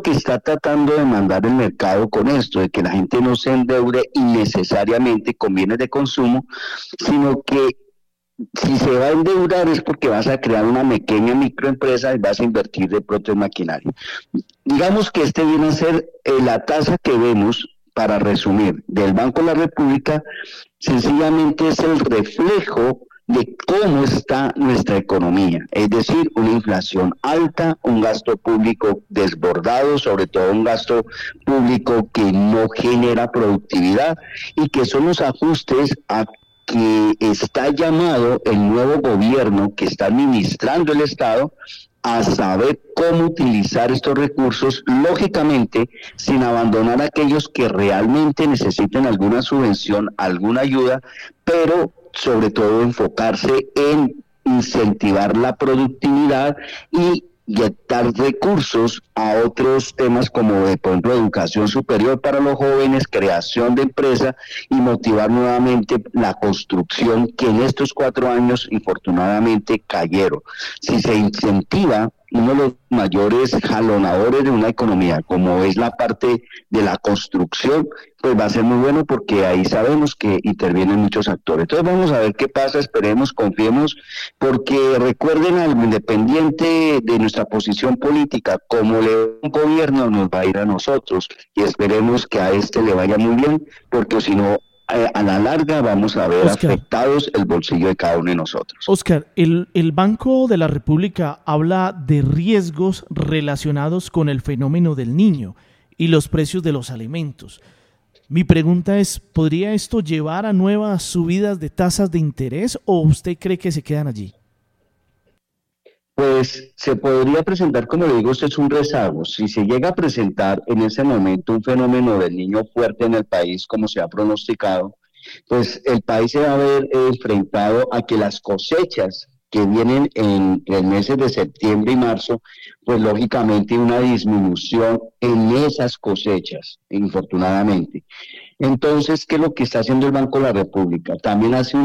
que está tratando de mandar el mercado con esto, de que la gente no se endeude innecesariamente con bienes de consumo, sino que si se va a endeudar es porque vas a crear una pequeña microempresa y vas a invertir de pronto en maquinaria. Digamos que este viene a ser la tasa que vemos, para resumir, del Banco de la República, sencillamente es el reflejo de cómo está nuestra economía, es decir, una inflación alta, un gasto público desbordado, sobre todo un gasto público que no genera productividad y que son los ajustes a que está llamado el nuevo gobierno que está administrando el Estado a saber cómo utilizar estos recursos, lógicamente, sin abandonar a aquellos que realmente necesiten alguna subvención, alguna ayuda, pero sobre todo enfocarse en incentivar la productividad y inyectar recursos a otros temas como, por ejemplo, educación superior para los jóvenes, creación de empresas y motivar nuevamente la construcción que en estos 4 años infortunadamente cayeron. Si se incentiva uno de los mayores jalonadores de una economía, como es la parte de la construcción, pues va a ser muy bueno porque ahí sabemos que intervienen muchos actores. Entonces vamos a ver qué pasa, esperemos, confiemos, porque recuerden algo, independiente de nuestra posición política, como le va un gobierno, nos va a ir a nosotros y esperemos que a este le vaya muy bien, porque si no, a la larga vamos a ver afectados el bolsillo de cada uno de nosotros. Oscar, el Banco de la República habla de riesgos relacionados con el fenómeno del Niño y los precios de los alimentos. Mi pregunta es, ¿podría esto llevar a nuevas subidas de tasas de interés o usted cree que se quedan allí? Pues se podría presentar, como le digo, esto es un rezago. Si se llega a presentar en ese momento un fenómeno del Niño fuerte en el país, como se ha pronosticado, pues el país se va a ver enfrentado a que las cosechas que vienen en meses de septiembre y marzo, pues lógicamente una disminución en esas cosechas, infortunadamente. Entonces, ¿qué es lo que está haciendo el Banco de la República? También hace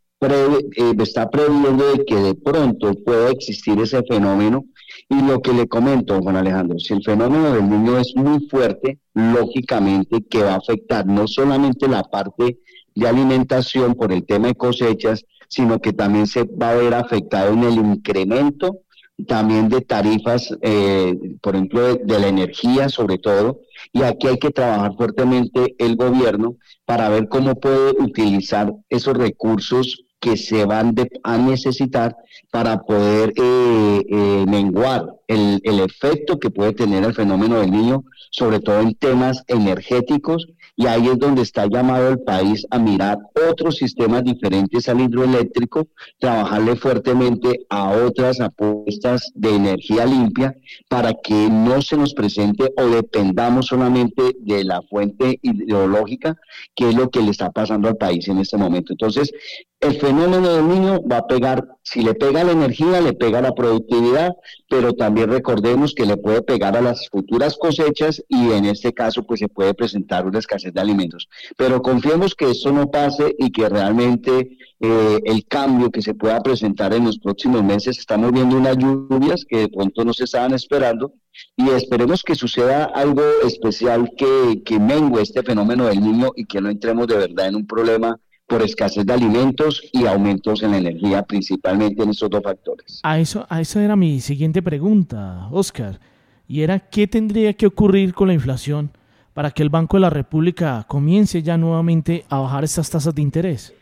está previendo de que de pronto pueda existir ese fenómeno, y lo que le comento, Juan Alejandro, si el fenómeno del Niño es muy fuerte, lógicamente que va a afectar no solamente la parte de alimentación por el tema de cosechas, sino que también se va a ver afectado en el incremento también de tarifas, por ejemplo, de la energía sobre todo, y aquí hay que trabajar fuertemente el gobierno para ver cómo puede utilizar esos recursos que se van a necesitar para poder menguar el efecto que puede tener el fenómeno del Niño, sobre todo en temas energéticos, y ahí es donde está llamado el país a mirar otros sistemas diferentes al hidroeléctrico, trabajarle fuertemente a otras apuestas de energía limpia para que no se nos presente o dependamos solamente de la fuente hidrológica, que es lo que le está pasando al país en este momento. Entonces, el fenómeno del Niño va a pegar, si le pega a la energía, le pega a la productividad, pero también recordemos que le puede pegar a las futuras cosechas y en este caso pues se puede presentar una escasez de alimentos. Pero confiemos que esto no pase y que realmente el cambio que se pueda presentar en los próximos meses, estamos viendo unas lluvias que de pronto no se estaban esperando y esperemos que suceda algo especial que mengue este fenómeno del Niño y que no entremos de verdad en un problema por escasez de alimentos y aumentos en la energía, principalmente en estos dos factores. A eso era mi siguiente pregunta, Oscar, y era ¿qué tendría que ocurrir con la inflación para que el Banco de la República comience ya nuevamente a bajar estas tasas de interés?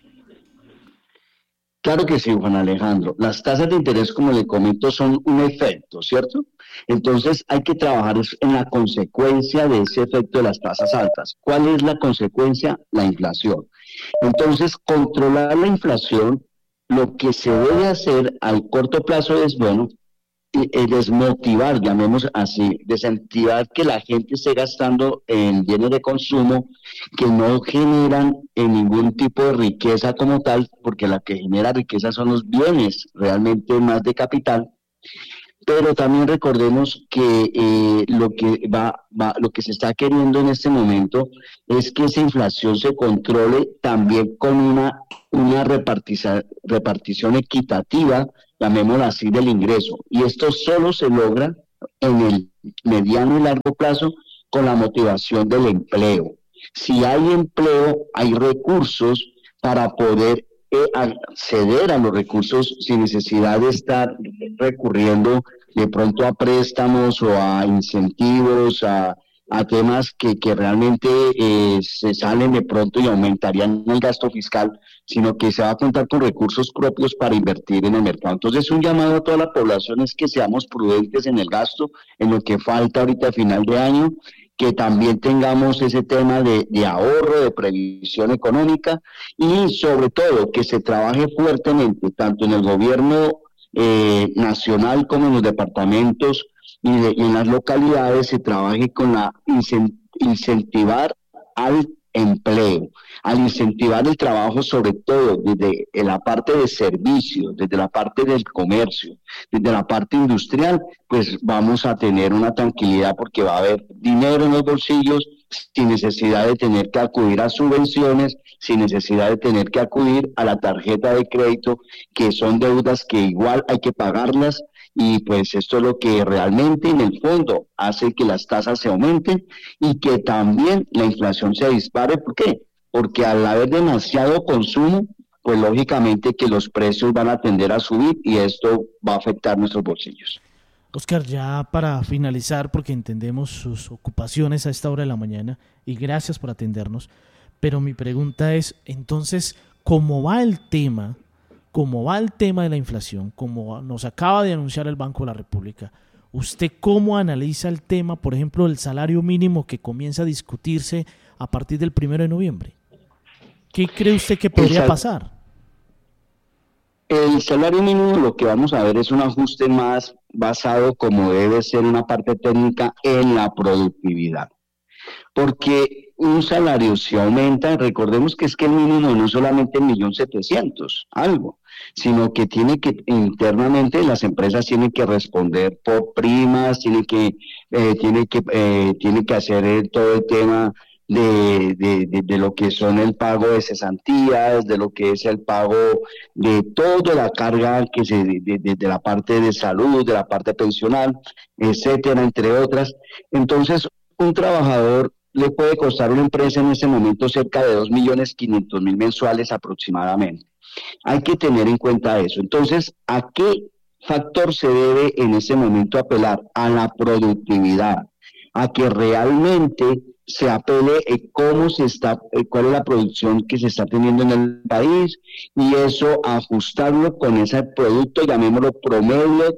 Claro que sí, Juan Alejandro. Las tasas de interés, como le comento, son un efecto, ¿cierto? Entonces hay que trabajar en la consecuencia de ese efecto de las tasas altas. ¿Cuál es la consecuencia? La inflación. Entonces, controlar la inflación, lo que se debe hacer al corto plazo es, bueno, desmotivar, llamemos así, desincentivar que la gente esté gastando en bienes de consumo que no generan ningún tipo de riqueza como tal, porque la que genera riqueza son los bienes realmente más de capital. Pero también recordemos que lo que se está queriendo en este momento es que esa inflación se controle también con una repartición equitativa, llamémosla así, del ingreso. Y esto solo se logra en el mediano y largo plazo con la motivación del empleo. Si hay empleo, hay recursos para poder acceder a los recursos sin necesidad de estar recurriendo de pronto a préstamos o a incentivos, a temas que realmente se salen de pronto y aumentarían el gasto fiscal, sino que se va a contar con recursos propios para invertir en el mercado. Entonces, un llamado a toda la población es que seamos prudentes en el gasto, en lo que falta ahorita a final de año, que también tengamos ese tema de ahorro, de previsión económica y sobre todo que se trabaje fuertemente tanto en el gobierno nacional como en los departamentos y en las localidades se trabaje con la incentivar al empleo, al incentivar el trabajo sobre todo desde la parte de servicios, desde la parte del comercio, desde la parte industrial, pues vamos a tener una tranquilidad porque va a haber dinero en los bolsillos sin necesidad de tener que acudir a subvenciones, sin necesidad de tener que acudir a la tarjeta de crédito, que son deudas que igual hay que pagarlas. Y pues esto es lo que realmente en el fondo hace que las tasas se aumenten y que también la inflación se dispare. ¿Por qué? Porque al haber demasiado consumo, pues lógicamente que los precios van a tender a subir y esto va a afectar nuestros bolsillos. Oscar, ya para finalizar, porque entendemos sus ocupaciones a esta hora de la mañana y gracias por atendernos, pero mi pregunta es, entonces, ¿cómo va el tema de la inflación, como nos acaba de anunciar el Banco de la República? ¿Usted cómo analiza el tema, por ejemplo, del salario mínimo que comienza a discutirse a partir del 1 de noviembre? ¿Qué cree usted que podría pasar? El salario mínimo lo que vamos a ver es un ajuste más basado, como debe ser una parte técnica, en la productividad. Porque un salario si aumenta, recordemos que es que el mínimo no es solamente 1.700.000, algo, sino que tiene que internamente las empresas tienen que responder por primas, tienen que hacer todo el tema de lo que son el pago de cesantías, de lo que es el pago de toda la carga de la parte de salud, de la parte pensional, etcétera, entre otras. Entonces, un trabajador le puede costar a una empresa en este momento cerca de 2.500.000 mensuales aproximadamente. Hay que tener en cuenta eso. Entonces, ¿a qué factor se debe en ese momento apelar? A la productividad, a que realmente se apele cuál es la producción que se está teniendo en el país y eso ajustarlo con ese producto, llamémoslo promedio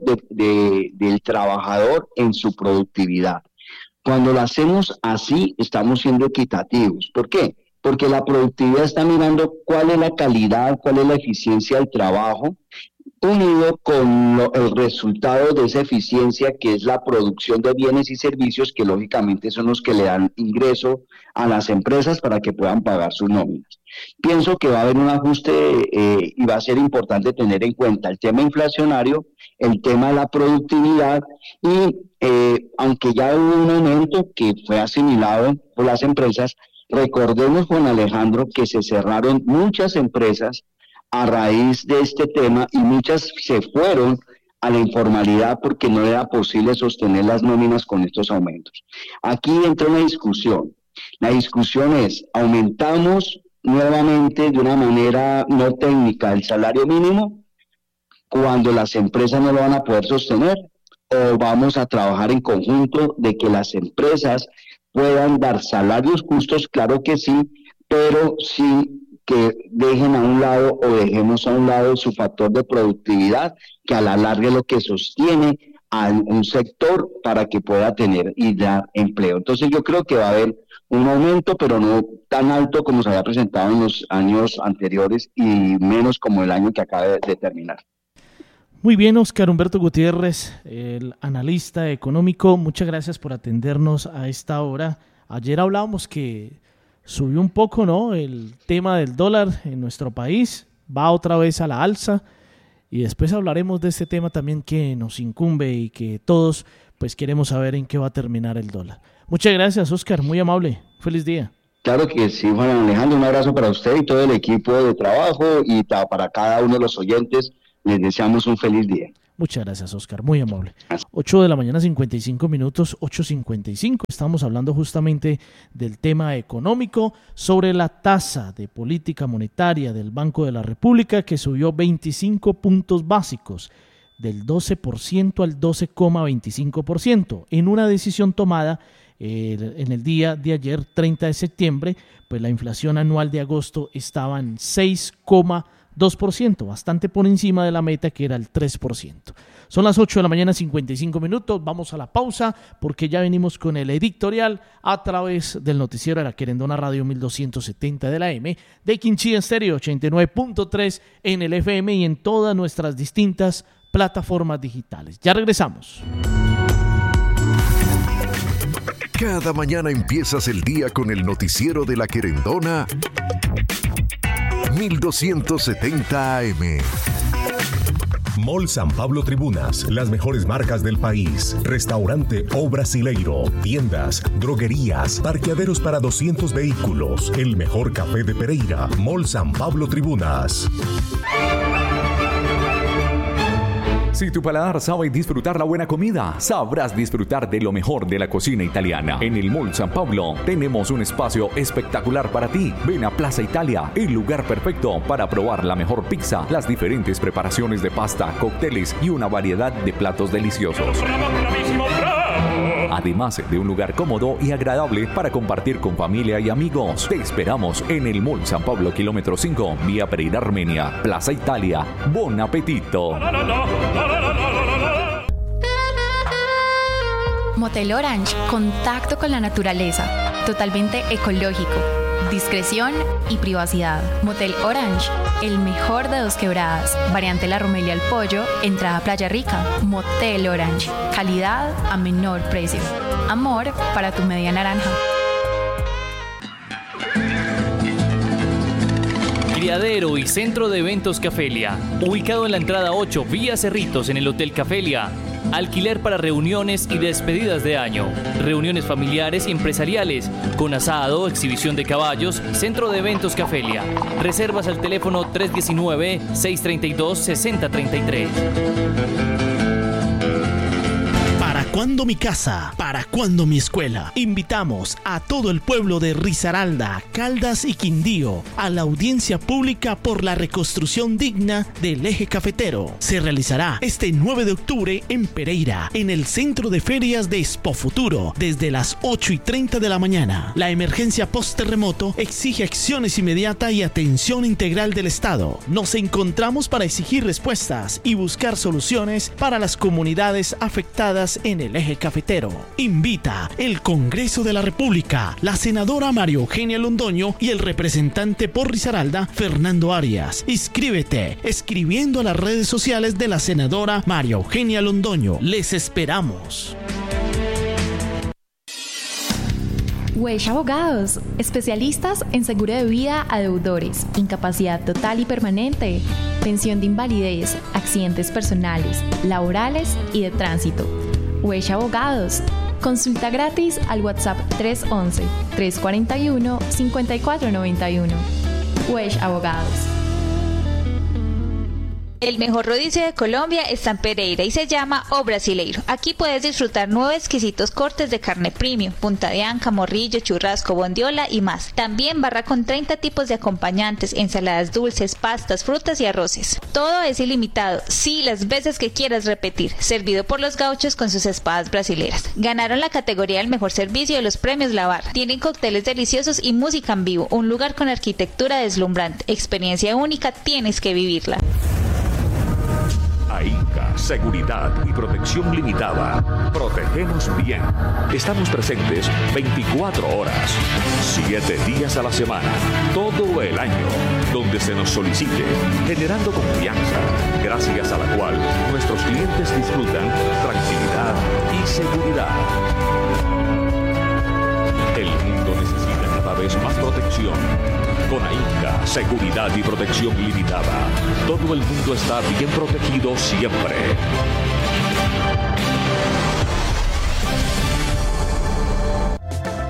del trabajador en su productividad. Cuando lo hacemos así, estamos siendo equitativos. ¿Por qué? Porque la productividad está mirando cuál es la calidad, cuál es la eficiencia del trabajo, unido con el resultado de esa eficiencia, que es la producción de bienes y servicios, que lógicamente son los que le dan ingreso a las empresas para que puedan pagar sus nóminas. Pienso que va a haber un ajuste y va a ser importante tener en cuenta el tema inflacionario, el tema de la productividad y aunque ya hubo un aumento que fue asimilado por las empresas, recordemos, Juan Alejandro, que se cerraron muchas empresas a raíz de este tema y muchas se fueron a la informalidad porque no era posible sostener las nóminas con estos aumentos. Aquí entra una discusión. La discusión es, ¿aumentamos nuevamente de una manera no técnica el salario mínimo cuando las empresas no lo van a poder sostener? ¿O vamos a trabajar en conjunto de que las empresas puedan dar salarios justos? Claro que sí, pero sin que dejen a un lado o dejemos a un lado su factor de productividad, que a la larga es lo que sostiene a un sector para que pueda tener y dar empleo. Entonces yo creo que va a haber un aumento, pero no tan alto como se había presentado en los años anteriores y menos como el año que acaba de terminar. Muy bien, Oscar Humberto Gutiérrez, el analista económico, muchas gracias por atendernos a esta hora. Ayer hablábamos que subió un poco, ¿no?, el tema del dólar en nuestro país, va otra vez a la alza y después hablaremos de este tema también que nos incumbe y que todos pues queremos saber en qué va a terminar el dólar. Muchas gracias, Oscar, muy amable, feliz día. Claro que sí, Juan Alejandro, un abrazo para usted y todo el equipo de trabajo y para cada uno de los oyentes, les deseamos un feliz día. Muchas gracias, Oscar, muy amable. 8 de la mañana, 55 minutos, 8:55. Estamos hablando justamente del tema económico, sobre la tasa de política monetaria del Banco de la República, que subió 25 puntos básicos, del 12% al 12,25%, en una decisión tomada en el día de ayer, 30 de septiembre, pues la inflación anual de agosto estaba en 6,2%, bastante por encima de la meta, que era el 3%. Son las 8 de la mañana, 55 minutos. Vamos a la pausa porque ya venimos con el editorial a través del noticiero de la Querendona Radio 1270 de la M, de Quinchí Estéreo 89.3 en el FM y en todas nuestras distintas plataformas digitales. Ya regresamos. Cada mañana empiezas el día con el noticiero de la Querendona 1270 AM. Mall San Pablo Tribunas, las mejores marcas del país. Restaurante O Brasileiro, tiendas, droguerías, parqueaderos para 200 vehículos. El mejor café de Pereira. Mall San Pablo Tribunas. Si tu paladar sabe disfrutar la buena comida, sabrás disfrutar de lo mejor de la cocina italiana. En el Mall San Pablo tenemos un espacio espectacular para ti. Ven a Plaza Italia, el lugar perfecto para probar la mejor pizza, las diferentes preparaciones de pasta, cócteles y una variedad de platos deliciosos. Además de un lugar cómodo y agradable para compartir con familia y amigos. Te esperamos en el Mall San Pablo, kilómetro 5, vía Pereira, Armenia, Plaza Italia. ¡Bon apetito! Motel Orange, contacto con la naturaleza, totalmente ecológico, discreción y privacidad. Motel Orange, el mejor de Dos Quebradas, variante La Romelia al Pollo, entrada Playa Rica. Motel Orange, calidad a menor precio. Amor para tu media naranja. Criadero y Centro de Eventos Cafelia, ubicado en la entrada 8, vía Cerritos, en el Hotel Cafelia. Alquiler para reuniones y despedidas de año, reuniones familiares y empresariales, con asado, exhibición de caballos. Centro de Eventos Cafelia. Reservas al teléfono 319-632-6033. ¿Para cuándo mi casa? ¿Para cuándo mi escuela? Invitamos a todo el pueblo de Risaralda, Caldas y Quindío a la audiencia pública por la reconstrucción digna del eje cafetero. Se realizará este 9 de octubre en Pereira, en el Centro de Ferias de Expo Futuro, desde las 8:30 de la mañana. La emergencia post-terremoto exige acciones inmediatas y atención integral del Estado. Nos encontramos para exigir respuestas y buscar soluciones para las comunidades afectadas en el eje cafetero. Invita el Congreso de la República, la senadora María Eugenia Londoño y el representante por Risaralda, Fernando Arias. Inscríbete escribiendo a las redes sociales de la senadora María Eugenia Londoño. Les esperamos. Wesh Abogados, especialistas en seguro de vida a deudores, incapacidad total y permanente, pensión de invalidez, accidentes personales, laborales y de tránsito. Wesh Abogados. Consulta gratis al WhatsApp 311-341-5491. Wesh Abogados. El mejor rodicio de Colombia está en Pereira y se llama O Brasileiro. Aquí puedes disfrutar 9 exquisitos cortes de carne premium, punta de anca, morrillo, churrasco, bondiola y más. También barra con 30 tipos de acompañantes, ensaladas dulces, pastas, frutas y arroces. Todo es ilimitado, sí, las veces que quieras repetir. Servido por los gauchos con sus espadas brasileras. Ganaron la categoría del mejor servicio de los premios La Barra. Tienen cócteles deliciosos y música en vivo. Un lugar con arquitectura deslumbrante. Experiencia única, tienes que vivirla. AINCA, Seguridad y Protección Limitada. Protegemos bien. Estamos presentes 24 horas, 7 días a la semana, todo el año, donde se nos solicite, generando confianza, gracias a la cual nuestros clientes disfrutan tranquilidad y seguridad. El mundo necesita cada vez más protección. Con AINCA, Seguridad y Protección Limitada, todo el mundo está bien protegido siempre.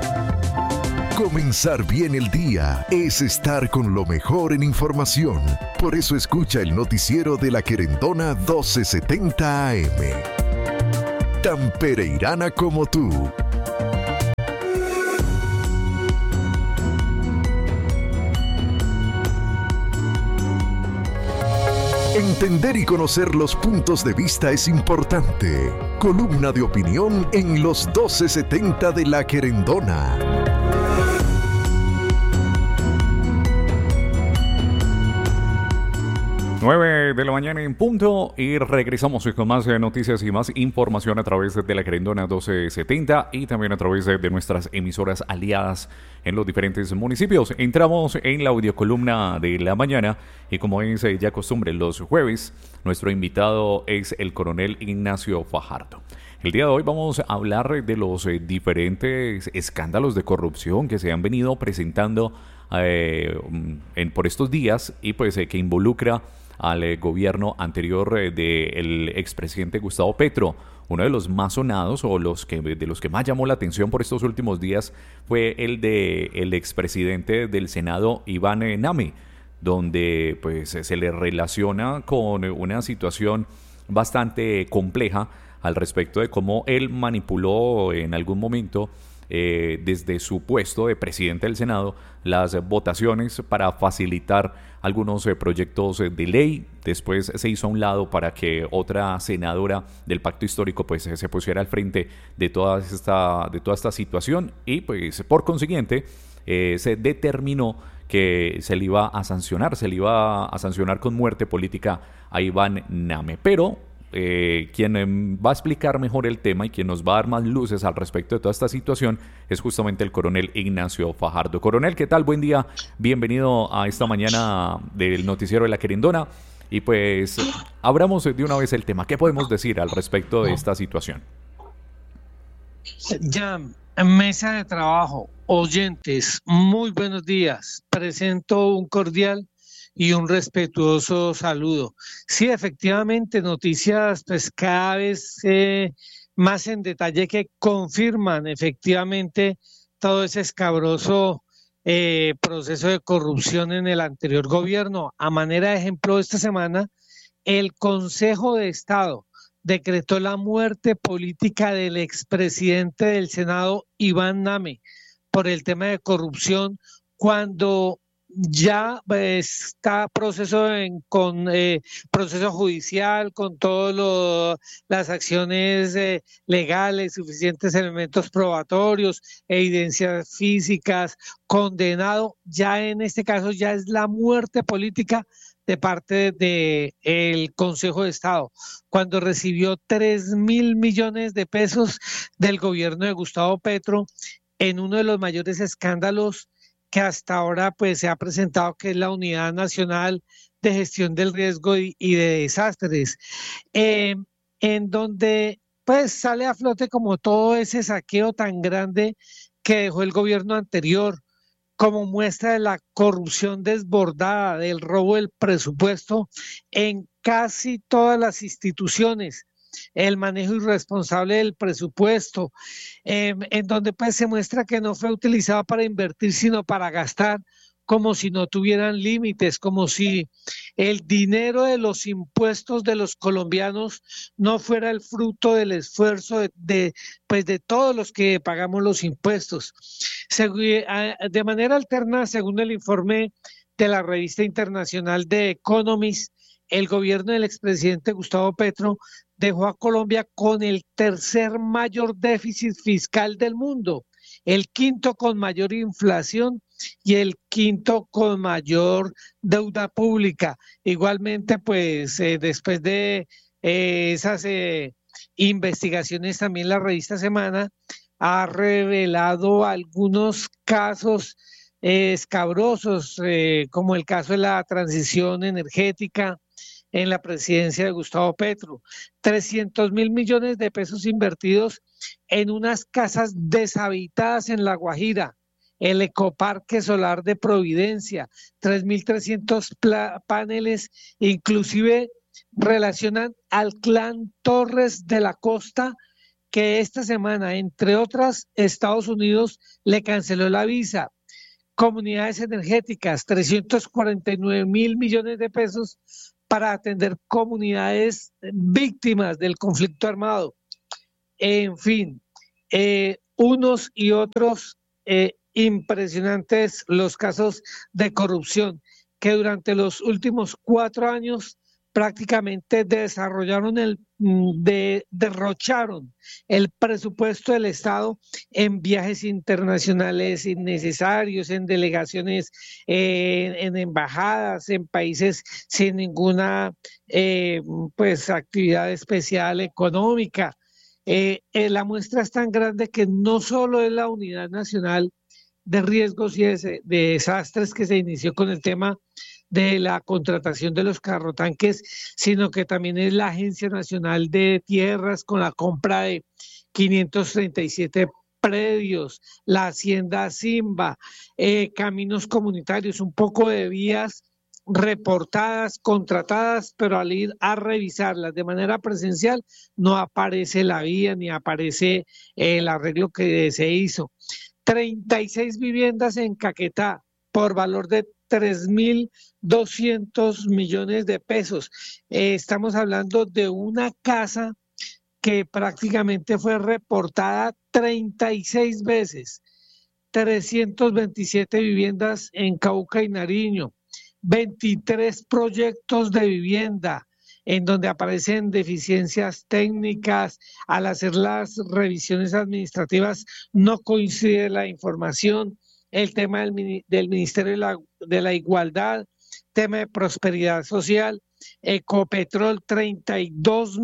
Comenzar bien el día es estar con lo mejor en información, Por eso escucha el noticiero de La Querendona 1270 AM. Tan pereirana como tú. Entender y conocer los puntos de vista es importante. Columna de opinión en los 1270 de La Querendona. 9 de la mañana en punto y regresamos con más noticias y más información a través de La Querendona 1270 y también a través de nuestras emisoras aliadas en los diferentes municipios. Entramos en la audiocolumna de la mañana y como es ya costumbre los jueves, nuestro invitado es el coronel Ignacio Fajardo. El día de hoy vamos a hablar de los diferentes escándalos de corrupción que se han venido presentando por estos días y pues que involucra al gobierno anterior del expresidente Gustavo Petro. Uno de los más sonados o de los que más llamó la atención por estos últimos días fue el del expresidente del Senado, Iván Name, donde pues se le relaciona con una situación bastante compleja al respecto de cómo él manipuló en algún momento desde su puesto de presidente del Senado las votaciones para facilitar algunos proyectos de ley. Después se hizo a un lado para que otra senadora del pacto histórico pues se pusiera al frente de toda esta situación y pues por consiguiente se determinó que se le iba a sancionar con muerte política a Iván Name. Pero quien va a explicar mejor el tema y quien nos va a dar más luces al respecto de toda esta situación es justamente el coronel Ignacio Fajardo. Coronel, ¿qué tal? Buen día, bienvenido a esta mañana del noticiero de La Querendona y pues abramos de una vez el tema. ¿Qué podemos decir al respecto de esta situación? Ya, mesa de trabajo, oyentes, muy buenos días. Presento un cordial y un respetuoso saludo. Sí, efectivamente, noticias pues cada vez más en detalle que confirman efectivamente todo ese escabroso proceso de corrupción en el anterior gobierno. A manera de ejemplo, esta semana el Consejo de Estado decretó la muerte política del expresidente del Senado, Iván Name, por el tema de corrupción, cuando ya está proceso proceso judicial con todas las acciones legales, suficientes elementos probatorios, evidencias físicas, condenado. Ya en este caso ya es la muerte política de parte del Consejo de Estado, cuando recibió 3.000 millones de pesos del gobierno de Gustavo Petro en uno de los mayores escándalos que hasta ahora pues se ha presentado, que es la Unidad Nacional de Gestión del Riesgo y de Desastres, en donde pues sale a flote como todo ese saqueo tan grande que dejó el gobierno anterior, como muestra de la corrupción desbordada, del robo del presupuesto en casi todas las instituciones, el manejo irresponsable del presupuesto, en donde pues se muestra que no fue utilizado para invertir, sino para gastar, como si no tuvieran límites, como si el dinero de los impuestos de los colombianos no fuera el fruto del esfuerzo de todos los que pagamos los impuestos. De manera alterna, según el informe de la revista internacional The Economist, el gobierno del expresidente Gustavo Petro dejó a Colombia con el tercer mayor déficit fiscal del mundo, el quinto con mayor inflación y el quinto con mayor deuda pública. Igualmente, pues después de esas investigaciones, también la revista Semana ha revelado algunos casos escabrosos, como el caso de la transición energética en la presidencia de Gustavo Petro. 300.000 millones de pesos invertidos en unas casas deshabitadas en La Guajira, el ecoparque solar de Providencia, 3.300 paneles, inclusive relacionan al clan Torres de la Costa, que esta semana, entre otras, Estados Unidos le canceló la visa. comunidades energéticas, 349.000 millones de pesos para atender comunidades víctimas del conflicto armado. En fin, unos y otros impresionantes los casos de corrupción que durante los últimos 4 años prácticamente derrocharon el presupuesto del Estado en viajes internacionales innecesarios, en delegaciones, en embajadas, en países sin ninguna actividad especial económica. La muestra es tan grande que no solo es la Unidad Nacional de Riesgos y de Desastres que se inició con el tema de la contratación de los carrotanques, sino que también es la Agencia Nacional de Tierras con la compra de 537 predios, la Hacienda Simba, caminos comunitarios, un poco de vías reportadas, contratadas, pero al ir a revisarlas de manera presencial no aparece la vía ni aparece el arreglo que se hizo. 36 viviendas en Caquetá por valor de 3.200 millones de pesos. Estamos hablando de una casa que prácticamente fue reportada 36 veces. 327 viviendas en Cauca y Nariño. 23 proyectos de vivienda en donde aparecen deficiencias técnicas. Al hacer las revisiones administrativas no coincide la información. El tema del Ministerio de la Igualdad, tema de prosperidad social, Ecopetrol, 32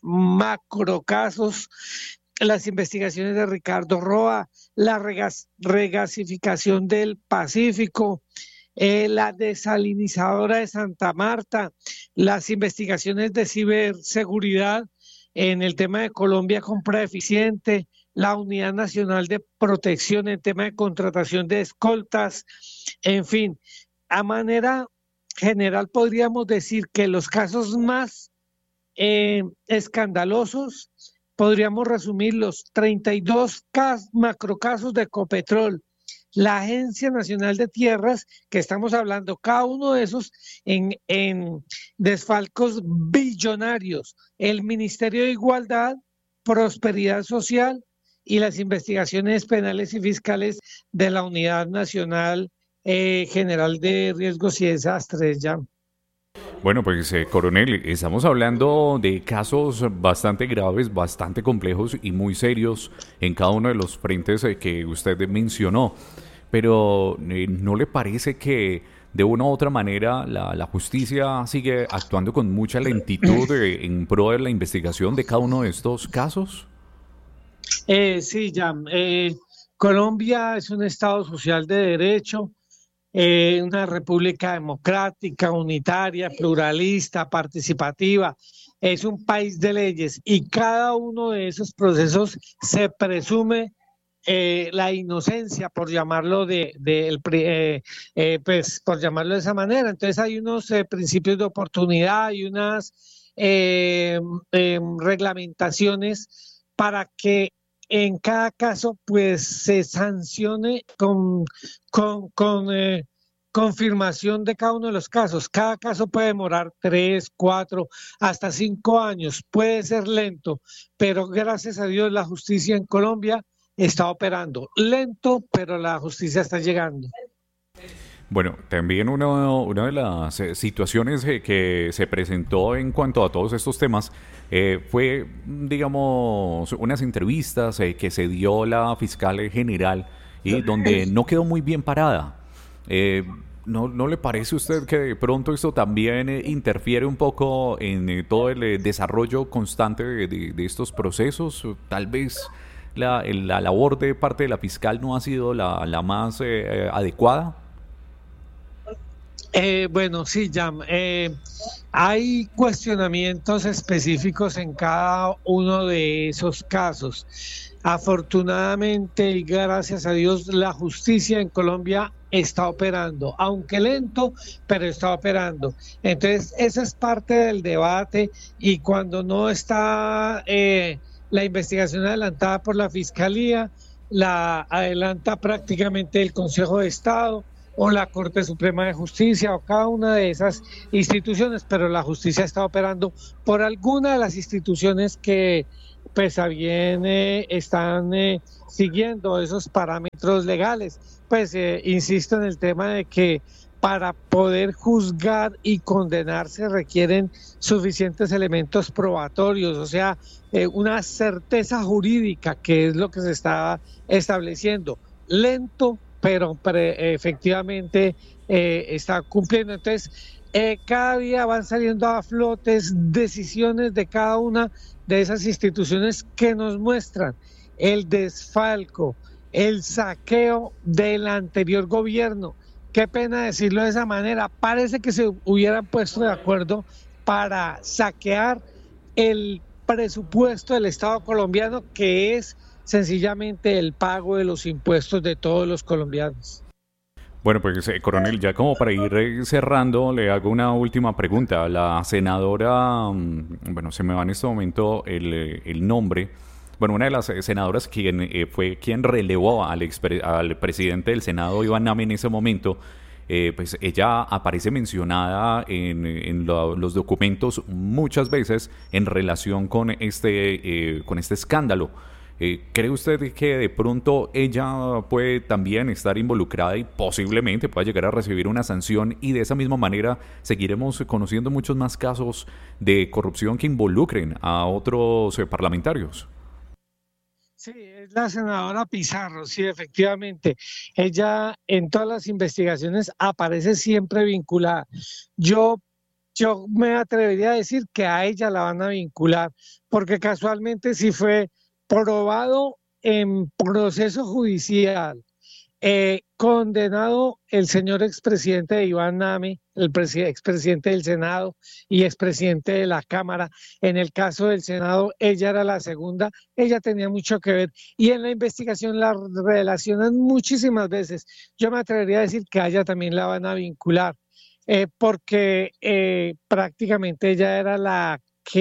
macrocasos, las investigaciones de Ricardo Roa, la regasificación del Pacífico, la desalinizadora de Santa Marta, las investigaciones de ciberseguridad en el tema de Colombia Compra Eficiente, la Unidad Nacional de Protección en tema de contratación de escoltas, en fin, a manera general podríamos decir que los casos más escandalosos podríamos resumir los 32 macrocasos de Ecopetrol, la Agencia Nacional de Tierras, que estamos hablando, cada uno de esos en desfalcos billonarios, el Ministerio de Igualdad, Prosperidad Social, y las investigaciones penales y fiscales de la Unidad Nacional General de Riesgos y Desastres. Ya. Bueno, pues coronel, estamos hablando de casos bastante graves, bastante complejos y muy serios en cada uno de los frentes que usted mencionó, pero ¿no le parece que de una u otra manera la justicia sigue actuando con mucha lentitud en pro de la investigación de cada uno de estos casos? Sí, Jan. Colombia es un Estado social de derecho, una república democrática, unitaria, pluralista, participativa. Es un país de leyes y cada uno de esos procesos se presume la inocencia, por llamarlo por llamarlo de esa manera. Entonces hay unos principios de oportunidad y unas reglamentaciones para que en cada caso pues se sancione con confirmación de cada uno de los casos. Cada caso puede demorar 3, 4, hasta 5 años, puede ser lento, pero gracias a Dios la justicia en Colombia está operando. Lento, pero la justicia está llegando. Bueno, también una de las situaciones que se presentó en cuanto a todos estos temas fue, digamos, unas entrevistas que se dio la fiscal general y donde no quedó muy bien parada. ¿No le parece a usted que de pronto esto también interfiere un poco en todo el desarrollo constante de estos procesos? Tal vez la labor de parte de la fiscal no ha sido la más adecuada. Bueno, sí, Jan, hay cuestionamientos específicos en cada uno de esos casos. Afortunadamente y gracias a Dios, la justicia en Colombia está operando, aunque lento, pero está operando. Entonces, esa es parte del debate y cuando no está la investigación adelantada por la Fiscalía, la adelanta prácticamente el Consejo de Estado o la Corte Suprema de Justicia o cada una de esas instituciones, pero la justicia está operando por alguna de las instituciones que pues a bien están siguiendo esos parámetros legales. Pues insisto en el tema de que para poder juzgar y condenar se requieren suficientes elementos probatorios, o sea, una certeza jurídica, que es lo que se está estableciendo. Lento, pero efectivamente está cumpliendo. Entonces, cada día van saliendo a flotes decisiones de cada una de esas instituciones que nos muestran el desfalco, el saqueo del anterior gobierno. Qué pena decirlo de esa manera, parece que se hubieran puesto de acuerdo para saquear el presupuesto del Estado colombiano, que es sencillamente el pago de los impuestos de todos los colombianos. Bueno, pues coronel, ya como para ir cerrando, le hago una última pregunta. La senadora, bueno, se me va en este momento el nombre, bueno, una de las senadoras fue quien relevó al presidente del Senado, Iván Name, en ese momento, pues ella aparece mencionada en los documentos muchas veces en relación con este escándalo. ¿Cree usted que de pronto ella puede también estar involucrada y posiblemente pueda llegar a recibir una sanción, y de esa misma manera seguiremos conociendo muchos más casos de corrupción que involucren a otros parlamentarios? Sí, es la senadora Pizarro, sí, efectivamente. Ella en todas las investigaciones aparece siempre vinculada. Yo me atrevería a decir que a ella la van a vincular, porque casualmente sí fue probado en proceso judicial, condenado el señor expresidente Iván Name, el expresidente del Senado y expresidente de la Cámara. En el caso del Senado, ella era la segunda, ella tenía mucho que ver, y en la investigación la relacionan muchísimas veces. Yo me atrevería a decir que a ella también la van a vincular, porque prácticamente ella era la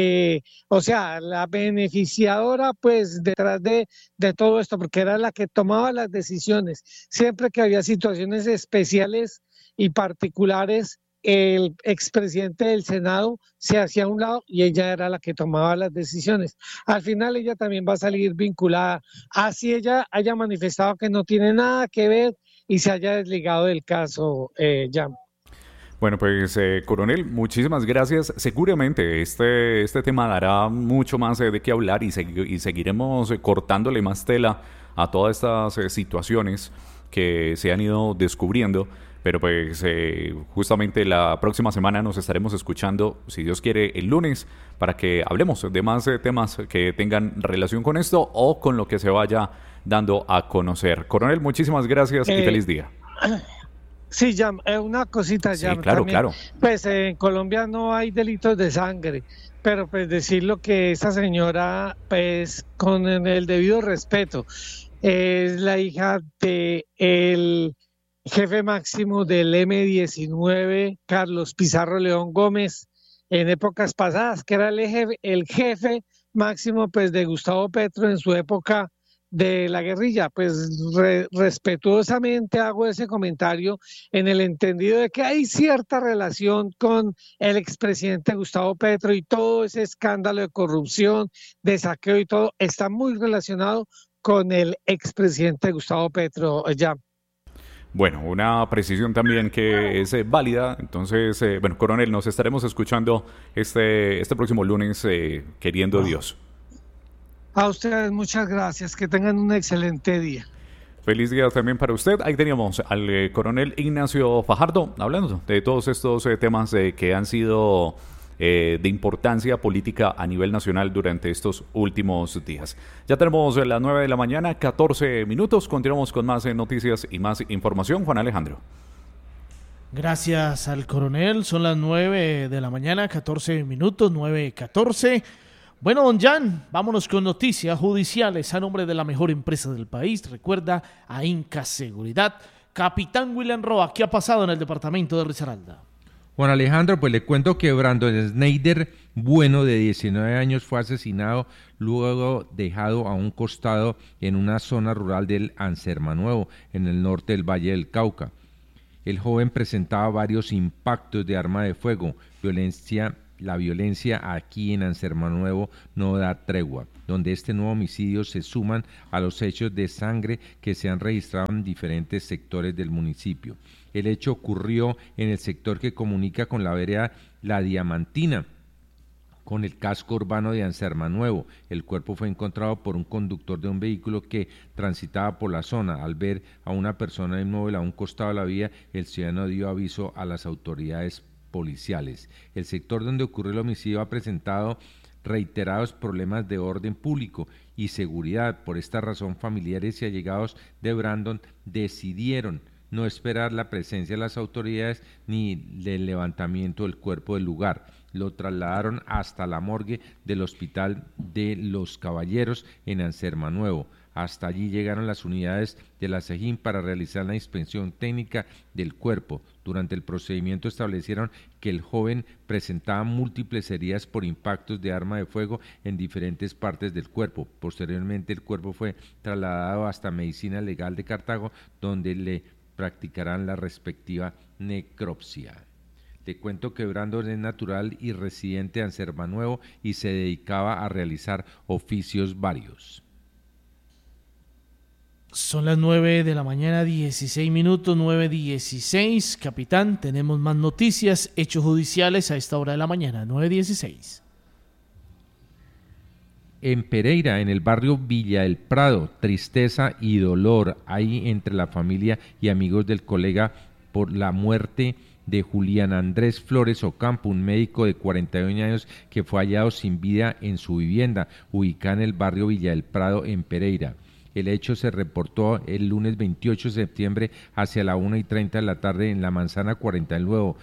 beneficiadora pues detrás de todo esto, porque era la que tomaba las decisiones. Siempre que había situaciones especiales y particulares, el expresidente del Senado se hacía a un lado y ella era la que tomaba las decisiones. Al final ella también va a salir vinculada, así ella haya manifestado que no tiene nada que ver y se haya desligado del caso, Jan. Bueno, pues coronel, muchísimas gracias. Seguramente este tema dará mucho más de qué hablar, y seguiremos cortándole más tela a todas estas situaciones que se han ido descubriendo. Pero pues justamente la próxima semana nos estaremos escuchando, si Dios quiere, el lunes, para que hablemos de más temas que tengan relación con esto o con lo que se vaya dando a conocer. Coronel, muchísimas gracias y feliz día. Sí, ya, una cosita ya. Sí, claro, también. claro. Pues en Colombia no hay delitos de sangre, pero pues decir lo que esa señora, pues con el debido respeto, es la hija de el jefe máximo del M-19, Carlos Pizarro León Gómez, en épocas pasadas, que era el jefe máximo pues de Gustavo Petro en su época de la guerrilla. Pues respetuosamente hago ese comentario en el entendido de que hay cierta relación con el expresidente Gustavo Petro, y todo ese escándalo de corrupción, de saqueo y todo está muy relacionado con el expresidente Gustavo Petro. Ya. Bueno, una precisión también que es válida. Entonces, bueno, coronel, nos estaremos escuchando este próximo lunes, queriendo Dios. A ustedes muchas gracias, que tengan un excelente día. Feliz día también para usted. Ahí teníamos al coronel Ignacio Fajardo hablando de todos estos temas que han sido de importancia política a nivel nacional durante estos últimos días. Ya tenemos las 9 de la mañana, 14 minutos. Continuamos con más noticias y más información. Juan Alejandro. Gracias al coronel. Son las 9 de la mañana, 14 minutos, 9:14. Bueno, don Jan, vámonos con noticias judiciales a nombre de la mejor empresa del país. Recuerda, a Inca Seguridad. Capitán William Roa, ¿qué ha pasado en el departamento de Risaralda? Juan Alejandro, pues le cuento que Brandon Snyder Bueno, de 19 años, fue asesinado, luego dejado a un costado en una zona rural del Anserma-Nuevo, en el norte del Valle del Cauca. El joven presentaba varios impactos de arma de fuego. La violencia aquí en Anserma-Nuevo no da tregua, donde este nuevo homicidio se suman a los hechos de sangre que se han registrado en diferentes sectores del municipio. El hecho ocurrió en el sector que comunica con la vereda La Diamantina, con el casco urbano de Anserma-Nuevo. El cuerpo fue encontrado por un conductor de un vehículo que transitaba por la zona. Al ver a una persona inmóvil a un costado de la vía, el ciudadano dio aviso a las autoridades policiales. El sector donde ocurrió el homicidio ha presentado reiterados problemas de orden público y seguridad. Por esta razón, familiares y allegados de Brandon decidieron no esperar la presencia de las autoridades ni del levantamiento del cuerpo del lugar. Lo trasladaron hasta la morgue del Hospital de los Caballeros en Anserma-Nuevo. Hasta allí llegaron las unidades de la SEGIN para realizar la inspección técnica del cuerpo. Durante el procedimiento establecieron que el joven presentaba múltiples heridas por impactos de arma de fuego en diferentes partes del cuerpo. Posteriormente, el cuerpo fue trasladado hasta Medicina Legal de Cartago, donde le practicarán la respectiva necropsia. Te cuento que Brandon es natural y residente de Anserma-Nuevo y se dedicaba a realizar oficios varios. Son las 9 de la mañana, 16 minutos, 9:16. Capitán, tenemos más noticias, hechos judiciales a esta hora de la mañana, 9:16. En Pereira, en el barrio Villa del Prado, tristeza y dolor hay entre la familia y amigos del colega por la muerte de Julián Andrés Flores Ocampo, un médico de 41 años que fue hallado sin vida en su vivienda, ubicada en el barrio Villa del Prado, en Pereira. El hecho se reportó el lunes 28 de septiembre hacia la 1:30 de la tarde en la manzana 49,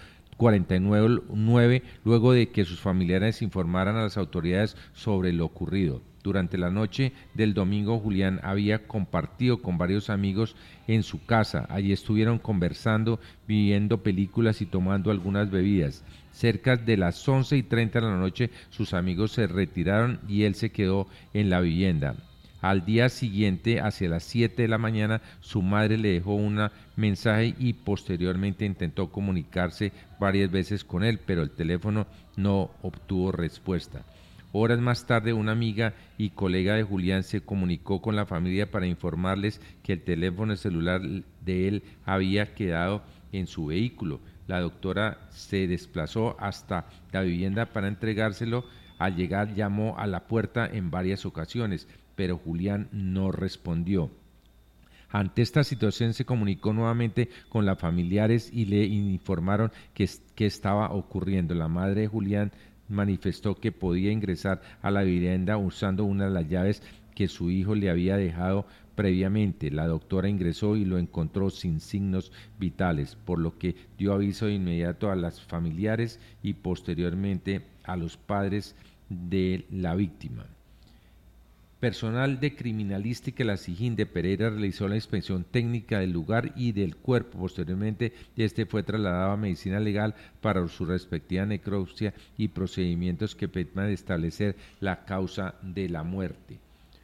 luego de que sus familiares informaran a las autoridades sobre lo ocurrido. Durante la noche del domingo, Julián había compartido con varios amigos en su casa. Allí estuvieron conversando, viendo películas y tomando algunas bebidas. Cerca de las 11:30 de la noche, sus amigos se retiraron y él se quedó en la vivienda. Al día siguiente, hacia las 7 de la mañana, su madre le dejó un mensaje y posteriormente intentó comunicarse varias veces con él, pero el teléfono no obtuvo respuesta. Horas más tarde, una amiga y colega de Julián se comunicó con la familia para informarles que el teléfono celular de él había quedado en su vehículo. La doctora se desplazó hasta la vivienda para entregárselo. Al llegar, llamó a la puerta en varias ocasiones, pero Julián no respondió. Ante esta situación se comunicó nuevamente con los familiares y le informaron que estaba ocurriendo. La madre de Julián manifestó que podía ingresar a la vivienda usando una de las llaves que su hijo le había dejado previamente. La doctora ingresó y lo encontró sin signos vitales, por lo que dio aviso de inmediato a los familiares y posteriormente a los padres de la víctima. Personal de criminalística de la SIJIN de Pereira realizó la inspección técnica del lugar y del cuerpo. Posteriormente, este fue trasladado a Medicina Legal para su respectiva necropsia y procedimientos que permitan establecer la causa de la muerte.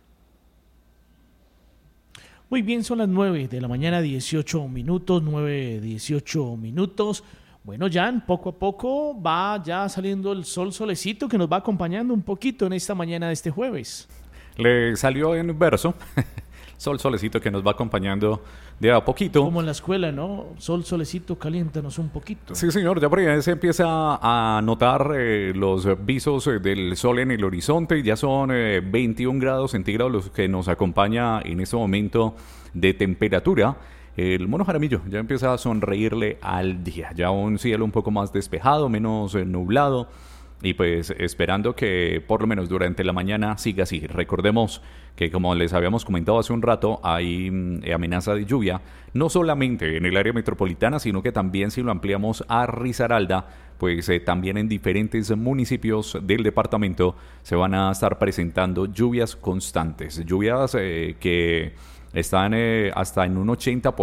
Muy bien, son las 9 de la mañana, 18 minutos, 9:18 minutos. Bueno, Jan, poco a poco va ya saliendo el solecito que nos va acompañando un poquito en esta mañana de este jueves. Le salió en verso, solecito que nos va acompañando de a poquito. Como en la escuela, ¿no? Solecito, caliéntanos un poquito. Sí, señor, ya por ahí se empieza a notar los visos del sol en el horizonte. Ya son 21 grados centígrados los que nos acompaña en este momento de temperatura. El mono Jaramillo ya empieza a sonreírle al día. Ya un cielo un poco más despejado, menos nublado. Y pues esperando que por lo menos durante la mañana siga así. Recordemos que, como les habíamos comentado hace un rato, hay amenaza de lluvia, no solamente en el área metropolitana, sino que también, si lo ampliamos a Risaralda, pues también en diferentes municipios del departamento se van a estar presentando lluvias constantes, lluvias que están hasta en un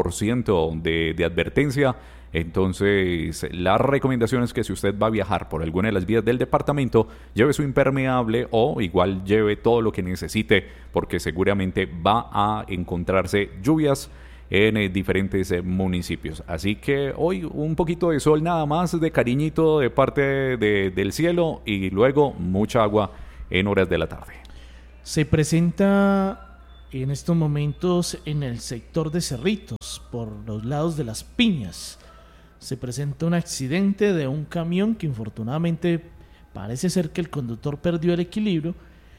80% de advertencia. Entonces, la recomendación es que si usted va a viajar por alguna de las vías del departamento, lleve su impermeable o igual lleve todo lo que necesite, porque seguramente va a encontrarse lluvias en diferentes municipios. Así que hoy un poquito de sol nada más, de cariñito de parte del cielo, y luego mucha agua en horas de la tarde. Se presenta en estos momentos en el sector de Cerritos, por los lados de Las Piñas. Se presenta un accidente de un camión que infortunadamente parece ser que el conductor perdió el equilibrio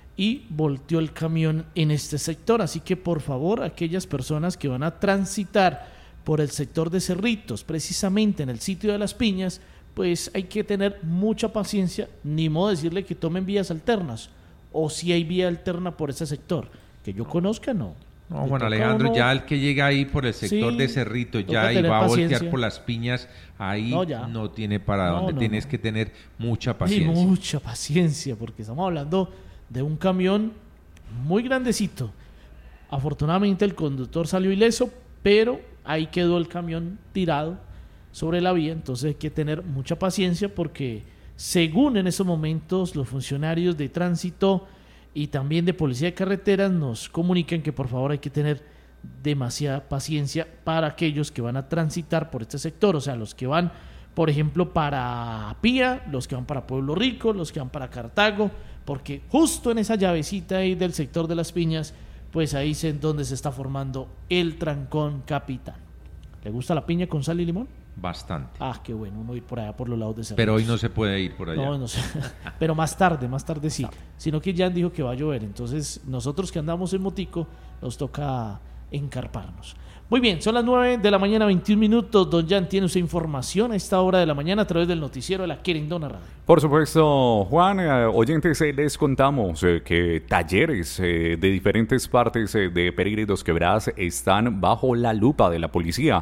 y volteó el camión en este sector. Así que por favor, aquellas personas que van a transitar por el sector de Cerritos, precisamente en el sitio de Las Piñas, pues hay que tener mucha paciencia, ni modo decirle que tomen vías alternas, o si hay vía alterna por ese sector. Que yo conozca, no. No, Juan Alejandro, ya el que llega ahí por el sector de Cerrito ya y va a voltear por Las Piñas, ahí no tiene para dónde, tienes que tener mucha paciencia. Y mucha paciencia, porque estamos hablando de un camión muy grandecito. Afortunadamente el conductor salió ileso, pero ahí quedó el camión tirado sobre la vía, entonces hay que tener mucha paciencia porque según en esos momentos los funcionarios de tránsito y también de policía de carreteras nos comunican que por favor hay que tener demasiada paciencia para aquellos que van a transitar por este sector, o sea, los que van, por ejemplo, para Pía, los que van para Pueblo Rico, los que van para Cartago, porque justo en esa llavecita ahí del sector de Las Piñas, pues ahí es donde se está formando el trancón capitán. ¿Le gusta la piña con sal y limón? Bastante. Ah, qué bueno, uno ir por allá por los lados de Cerritos. Pero hoy no se puede ir por allá. No sé. Pero más tarde sí. Sino que Jan dijo que va a llover, entonces nosotros que andamos en motico nos toca encarparnos. Muy bien, son las 9 de la mañana, 21 minutos. Don Jan tiene usted información a esta hora de la mañana a través del noticiero de la Querendona Radio. Por supuesto, Juan, oyentes, les contamos que talleres de diferentes partes de Pereira y Dos Quebradas están bajo la lupa de la policía.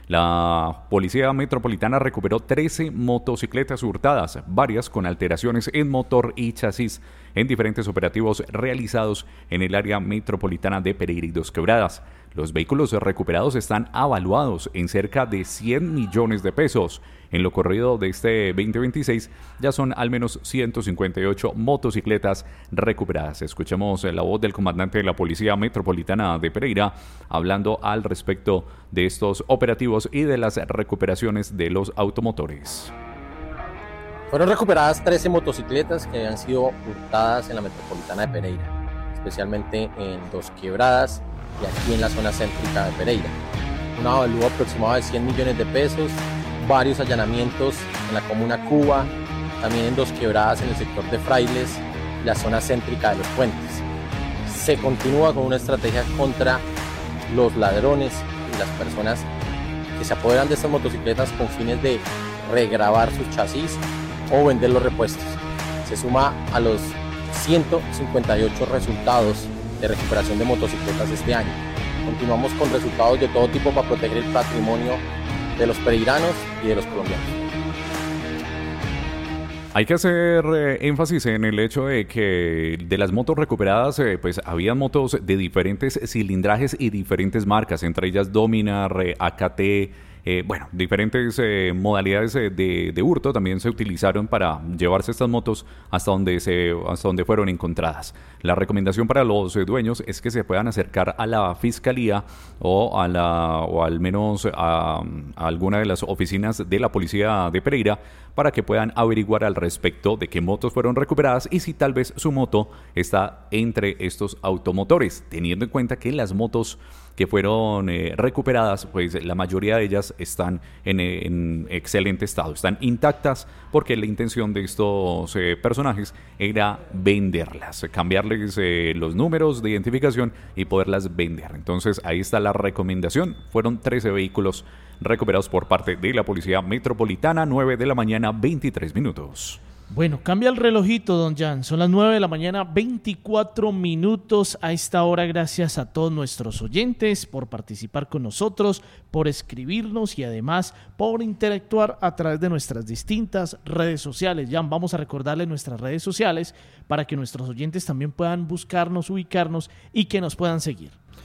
La Policía Metropolitana recuperó 13 motocicletas hurtadas, varias con alteraciones en motor y chasis, en diferentes operativos realizados en el área metropolitana de Pereira y Dos Quebradas. Los vehículos recuperados están avaluados en cerca de 100 millones de pesos. En lo corrido de este 2026 ya son al menos 158 motocicletas recuperadas. Escuchemos la voz del comandante de la Policía Metropolitana de Pereira hablando al respecto de estos operativos y de las recuperaciones de los automotores. Fueron recuperadas 13 motocicletas que habían sido hurtadas en la Metropolitana de Pereira, especialmente en Dos Quebradas y aquí en la zona céntrica de Pereira. Un avalúo aproximado de 100 millones de pesos, varios allanamientos en la comuna Cuba, también en Dos Quebradas en el sector de Frailes y la zona céntrica de Los Puentes. Se continúa con una estrategia contra los ladrones y las personas que se apoderan de estas motocicletas con fines de regrabar sus chasis o vender los repuestos. Se suma a los 158 resultados de recuperación de motocicletas este año. Continuamos con resultados de todo tipo para proteger el patrimonio de los pereiranos y de los colombianos. Hay que hacer énfasis en el hecho de que de las motos recuperadas, pues había motos de diferentes cilindrajes y diferentes marcas, entre ellas Dominar, AKT, diferentes modalidades de hurto también se utilizaron para llevarse estas motos hasta donde fueron encontradas. La recomendación para los dueños es que se puedan acercar a la fiscalía o al menos a alguna de las oficinas de la policía de Pereira para que puedan averiguar al respecto de qué motos fueron recuperadas y si tal vez su moto está entre estos automotores, teniendo en cuenta que las motos que fueron recuperadas, pues la mayoría de ellas están en excelente estado, están intactas, porque la intención de estos personajes era venderlas, cambiarles los números de identificación y poderlas vender. Entonces ahí está la recomendación. Fueron 13 vehículos recuperados por parte de la Policía Metropolitana, 9 de la mañana, 23 minutos. Bueno, cambia el relojito, don Jan. Son las 9 de la mañana, 24 minutos a esta hora. Gracias a todos nuestros oyentes por participar con nosotros, por escribirnos y además por interactuar a través de nuestras distintas redes sociales. Jan, vamos a recordarles nuestras redes sociales para que nuestros oyentes también puedan buscarnos, ubicarnos y que nos puedan seguir.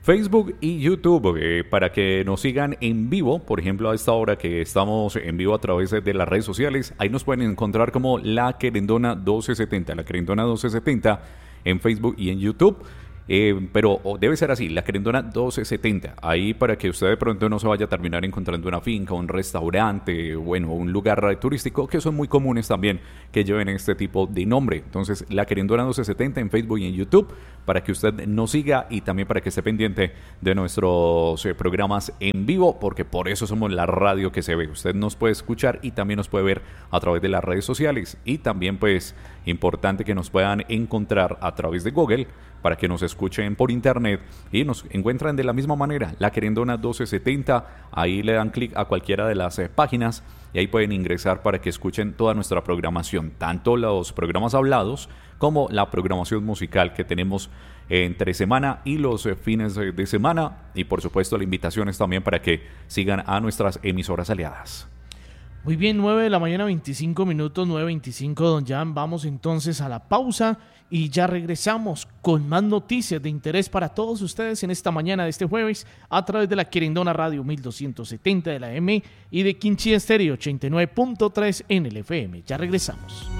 Facebook y YouTube, para que nos sigan en vivo. Por ejemplo, a esta hora que estamos en vivo a través de las redes sociales, ahí nos pueden encontrar como La Querendona 1270, La Querendona 1270 en Facebook y en YouTube. Pero debe ser así, La Querendona 1270, ahí para que usted de pronto no se vaya a terminar encontrando una finca, un restaurante, bueno, un lugar turístico, que son muy comunes también que lleven este tipo de nombre. Entonces, La Querendona 1270 en Facebook y en YouTube, para que usted nos siga y también para que esté pendiente de nuestros programas en vivo, porque por eso somos la radio que se ve. Usted nos puede escuchar y también nos puede ver a través de las redes sociales, y también pues importante que nos puedan encontrar a través de Google, para que nos escuchen por internet y nos encuentran de la misma manera, La Querendona 1270. Ahí le dan clic a cualquiera de las páginas y ahí pueden ingresar para que escuchen toda nuestra programación, tanto los programas hablados como la programación musical que tenemos entre semana y los fines de semana. Y por supuesto la invitación es también para que sigan a nuestras emisoras aliadas. Muy bien, 9 de la mañana, 25 minutos, 9:25, don Jan. Vamos entonces a la pausa y ya regresamos con más noticias de interés para todos ustedes en esta mañana de este jueves a través de la Querendona Radio 1270 de la M y de Quinchí Estéreo 89.3 en el FM. Ya regresamos.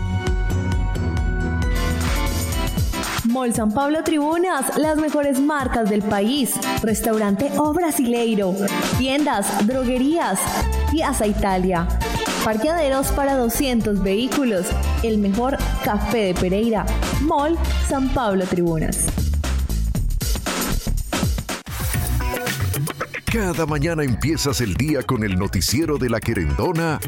Mall San Pablo Tribunas, las mejores marcas del país. Restaurante O Brasileiro, tiendas, droguerías, Piazza Italia, parqueaderos para 200 vehículos, el mejor café de Pereira. Mall San Pablo Tribunas. Cada mañana empiezas el día con el noticiero de La Querendona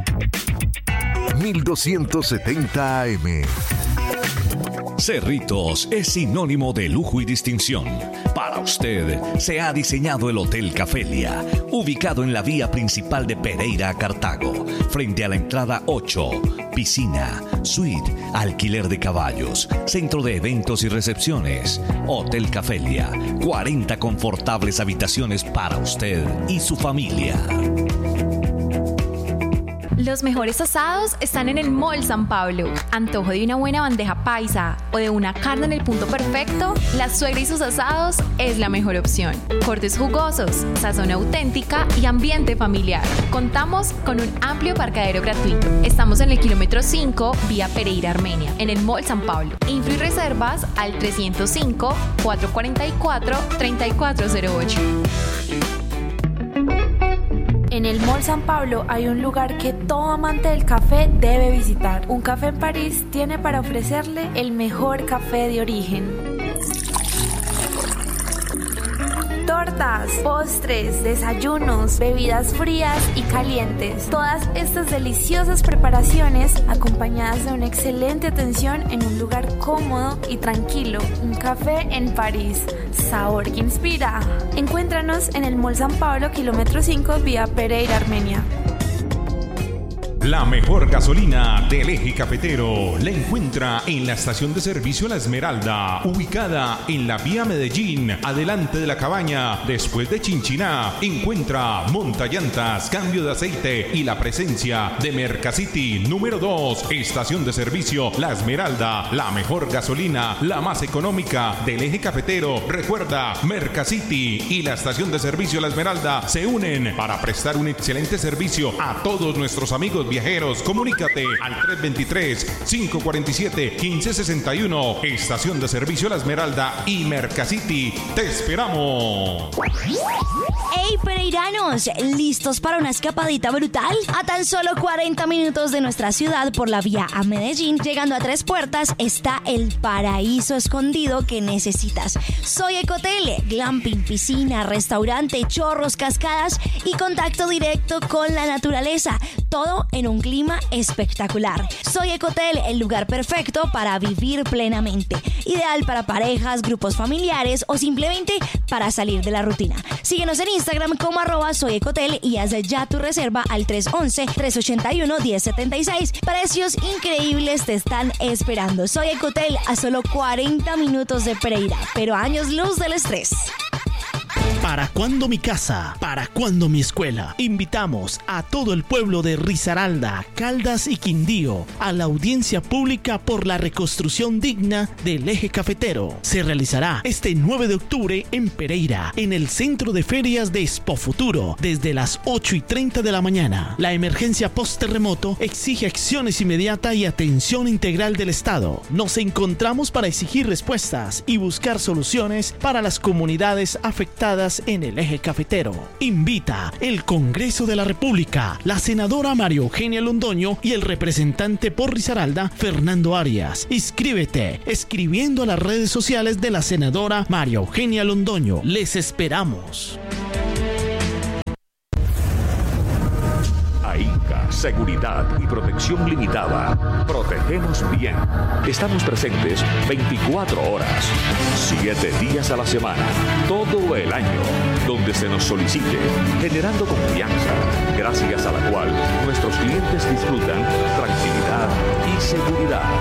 1270 AM. Cerritos es sinónimo de lujo y distinción. Para usted se ha diseñado el Hotel Cafelia, ubicado en la vía principal de Pereira a Cartago, frente a la entrada 8, piscina, suite, alquiler de caballos, centro de eventos y recepciones. Hotel Cafelia, 40 confortables habitaciones para usted y su familia. Los mejores asados están en el Mall San Pablo. Antojo de una buena bandeja paisa o de una carne en el punto perfecto, La Suegra y sus asados es la mejor opción. Cortes jugosos, sazón auténtica y ambiente familiar. Contamos con un amplio parqueadero gratuito. Estamos en el kilómetro 5, vía Pereira, Armenia, en el Mall San Pablo. Info y reservas al 305-444-3408. En el Mall San Pablo hay un lugar que todo amante del café debe visitar. Un café en París tiene para ofrecerle el mejor café de origen. Tortas, postres, desayunos, bebidas frías y calientes. Todas estas deliciosas preparaciones acompañadas de una excelente atención en un lugar cómodo y tranquilo. Un café en París. Sabor que inspira. Encuéntranos en el Mall San Pablo, kilómetro 5, vía Pereira, Armenia. La mejor gasolina del eje cafetero la encuentra en la estación de servicio La Esmeralda, ubicada en la vía Medellín, adelante de la cabaña, después de Chinchiná. Encuentra montallantas, cambio de aceite y la presencia de Mercacity número 2, estación de servicio La Esmeralda, la mejor gasolina, la más económica del eje cafetero. Recuerda, Mercacity y la estación de servicio La Esmeralda se unen para prestar un excelente servicio a todos nuestros amigos viajeros. Comunícate al 323-547-1561. Estación de servicio La Esmeralda y Mercacity. ¡Te esperamos! ¡Hey, pereiranos! ¿Listos para una escapadita brutal? A tan solo 40 minutos de nuestra ciudad por la vía a Medellín, llegando a Tres Puertas, está el paraíso escondido que necesitas. Soy Ecotel, glamping, piscina, restaurante, chorros, cascadas y contacto directo con la naturaleza. Todo en un clima espectacular. Soy Ecotel, el lugar perfecto para vivir plenamente. Ideal para parejas, grupos familiares o simplemente para salir de la rutina. Síguenos en Instagram como @soyecotel y haz ya tu reserva al 311-381-1076. Precios increíbles te están esperando. Soy Ecotel, a solo 40 minutos de Pereira, pero años luz del estrés. ¿Para cuándo mi casa? ¿Para cuándo mi escuela? Invitamos a todo el pueblo de Risaralda, Caldas y Quindío a la audiencia pública por la reconstrucción digna del eje cafetero. Se realizará este 9 de octubre en Pereira, en el Centro de Ferias de Expo Futuro, desde las 8:30 de la mañana. La emergencia post-terremoto exige acciones inmediatas y atención integral del Estado. Nos encontramos para exigir respuestas y buscar soluciones para las comunidades afectadas en el eje cafetero. Invita el Congreso de la República, la senadora María Eugenia Londoño y el representante por Risaralda, Fernando Arias. Inscríbete escribiendo a las redes sociales de la senadora María Eugenia Londoño. Les esperamos. AINCA, Seguridad y Protección Limitada. Protegemos bien. Estamos presentes 24 horas, 7 días a la semana, todo el año, donde se nos solicite, generando confianza, gracias a la cual nuestros clientes disfrutan tranquilidad y seguridad.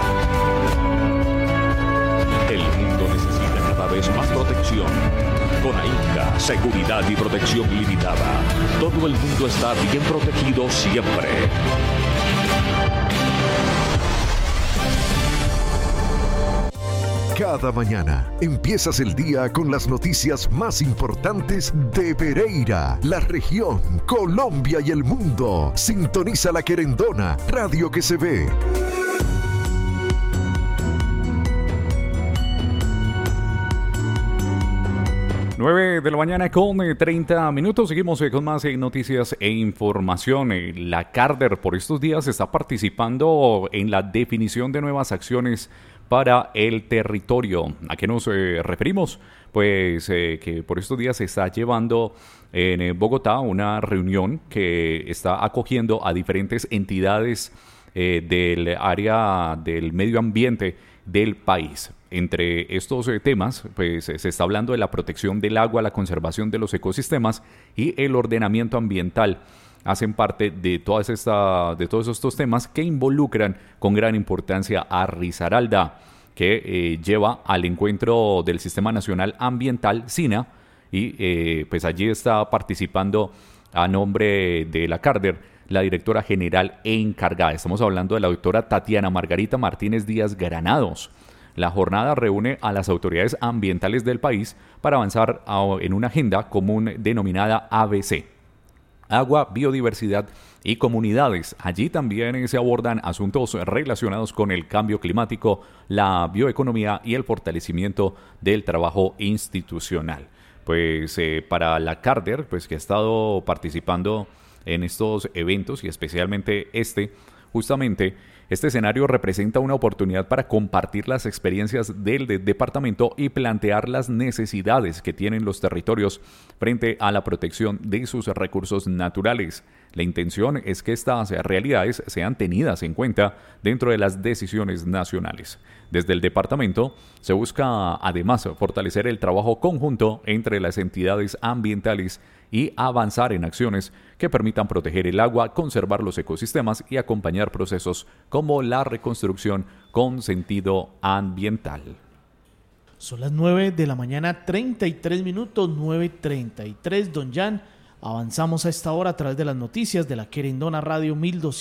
El mundo necesita cada vez más protección. Con AINCA, Seguridad y Protección Limitada, todo el mundo está bien protegido siempre. Cada mañana empiezas el día con las noticias más importantes de Pereira, la región, Colombia y el mundo. Sintoniza La Querendona, radio que se ve. 9 de la mañana con 30 minutos. Seguimos con más noticias e información. La Carder por estos días está participando en la definición de nuevas acciones para el territorio. ¿A qué nos referimos? Pues que por estos días se está llevando en Bogotá una reunión que está acogiendo a diferentes entidades del área del medio ambiente del país. Entre estos temas, pues se está hablando de la protección del agua, la conservación de los ecosistemas y el ordenamiento ambiental. Hacen parte de todos estos temas que involucran con gran importancia a Risaralda, que lleva al encuentro del Sistema Nacional Ambiental, SINA, y pues allí está participando a nombre de la Carder la directora general encargada. Estamos hablando de la doctora Tatiana Margarita Martínez Díaz Granados. La jornada reúne a las autoridades ambientales del país para avanzar en una agenda común denominada ABC. Agua, biodiversidad y comunidades. Allí también se abordan asuntos relacionados con el cambio climático, la bioeconomía y el fortalecimiento del trabajo institucional. Pues para la Carder, pues que ha estado participando en estos eventos y especialmente justamente este escenario representa una oportunidad para compartir las experiencias del departamento y plantear las necesidades que tienen los territorios frente a la protección de sus recursos naturales. La intención es que estas realidades sean tenidas en cuenta dentro de las decisiones nacionales. Desde el departamento se busca además fortalecer el trabajo conjunto entre las entidades ambientales y avanzar en acciones que permitan proteger el agua, conservar los ecosistemas y acompañar procesos como la reconstrucción con sentido ambiental. Son las 9 de la mañana, 33 minutos, 9:33, don Jan. Avanzamos a esta hora a través de las noticias de la Querendona Radio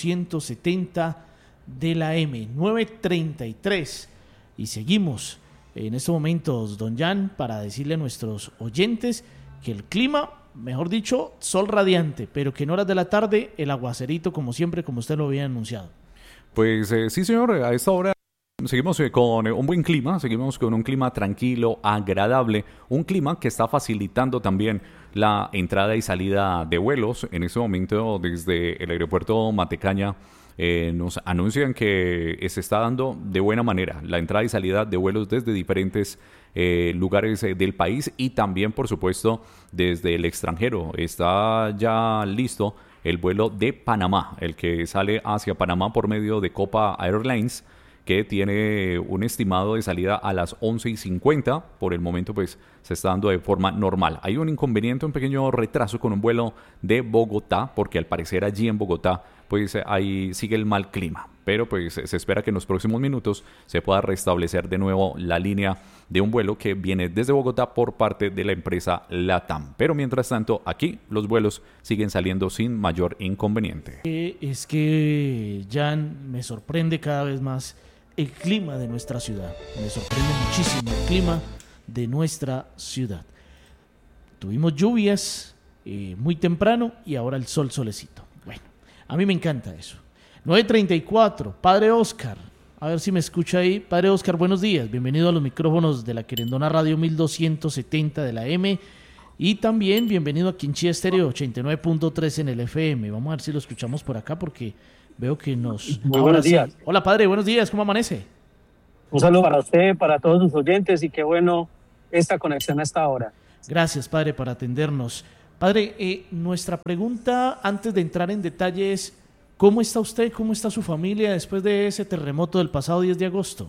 1270 de la M, 9:33. Y seguimos en estos momentos, don Jan, para decirle a nuestros oyentes que el clima, mejor dicho, sol radiante, pero que en horas de la tarde el aguacerito, como siempre, como usted lo había anunciado. Pues sí, señor, a esta hora seguimos con un buen clima, seguimos con un clima tranquilo, agradable, un clima que está facilitando también la entrada y salida de vuelos. En este momento, desde el aeropuerto Matecaña, nos anuncian que se está dando de buena manera la entrada y salida de vuelos desde diferentes lugares del país y también, por supuesto, desde el extranjero. Está ya listo el vuelo de Panamá, el que sale hacia Panamá por medio de Copa Airlines, que tiene un estimado de salida a las 11:50. Por el momento, pues, se está dando de forma normal. Hay un inconveniente, un pequeño retraso con un vuelo de Bogotá, porque al parecer allí en Bogotá pues ahí sigue el mal clima, pero pues se espera que en los próximos minutos se pueda restablecer de nuevo la línea de un vuelo que viene desde Bogotá por parte de la empresa LATAM. Pero mientras tanto, aquí los vuelos siguen saliendo sin mayor inconveniente. Es que, Jan, me sorprende cada vez más el clima de nuestra ciudad. Me sorprende muchísimo el clima de nuestra ciudad. Tuvimos lluvias muy temprano y ahora el sol solecito. Bueno, a mí me encanta eso. 9:34, Padre Oscar, a ver si me escucha ahí. Padre Oscar, buenos días, bienvenido a los micrófonos de la Querendona Radio 1270 de la M, y también bienvenido a Quinchía Estéreo 89.3 en el FM. Vamos a ver si lo escuchamos por acá porque veo que nos... Muy buenos días. Hola, Padre, buenos días, ¿cómo amanece? Un saludo para usted, para todos sus oyentes, y qué bueno esta conexión a esta hora. Gracias, Padre, por atendernos. Padre, nuestra pregunta antes de entrar en detalle es: ¿cómo está usted? ¿Cómo está su familia después de ese terremoto del pasado 10 de agosto?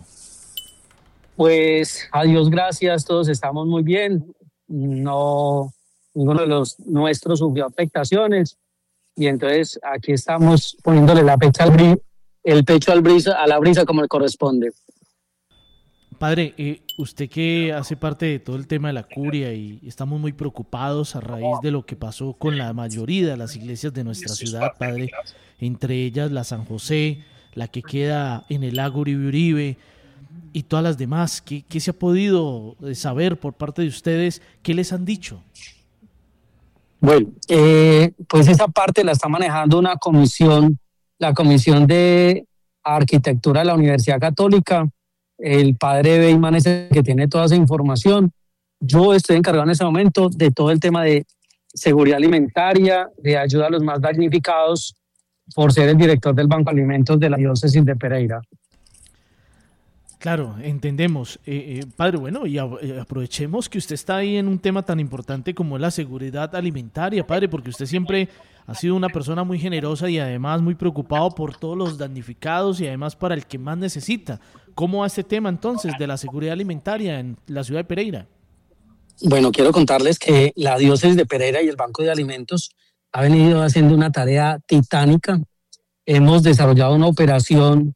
Pues a Dios gracias, todos estamos muy bien. No, ninguno de los nuestros sufrió afectaciones, y entonces aquí estamos poniéndole el pecho a la brisa como le corresponde. Padre, usted que hace parte de todo el tema de la curia, y estamos muy preocupados a raíz de lo que pasó con la mayoría de las iglesias de nuestra ciudad, Padre, entre ellas la San José, la que queda en el lago Uribe y todas las demás. ¿Qué se ha podido saber por parte de ustedes? ¿Qué les han dicho? Bueno, pues esa parte la está manejando una comisión, la Comisión de Arquitectura de la Universidad Católica. El padre Beyman es el que tiene toda esa información. Yo estoy encargado en ese momento de todo el tema de seguridad alimentaria, de ayuda a los más damnificados, por ser el director del Banco de Alimentos de la diócesis de Pereira. Claro, entendemos. Padre, bueno, y aprovechemos que usted está ahí en un tema tan importante como la seguridad alimentaria, Padre, porque usted siempre ha sido una persona muy generosa y además muy preocupado por todos los damnificados y además para el que más necesita. ¿Cómo va este tema entonces de la seguridad alimentaria en la ciudad de Pereira? Bueno, quiero contarles que la diócesis de Pereira y el Banco de Alimentos ha venido haciendo una tarea titánica. Hemos desarrollado una operación